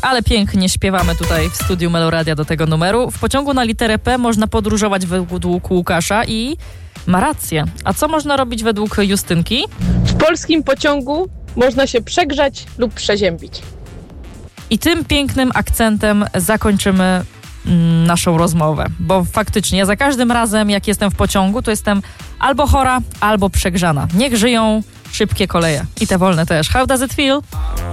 Ale pięknie śpiewamy tutaj w studiu Meloradia do tego numeru. W pociągu na literę P można podróżować według Łukasza i ma rację. A co można robić według Justynki? W polskim pociągu można się przegrzać lub przeziębić. I tym pięknym akcentem zakończymy naszą rozmowę, bo faktycznie ja za każdym razem, jak jestem w pociągu, to jestem albo chora, albo przegrzana. Niech żyją szybkie koleje. I te wolne też. How does it feel?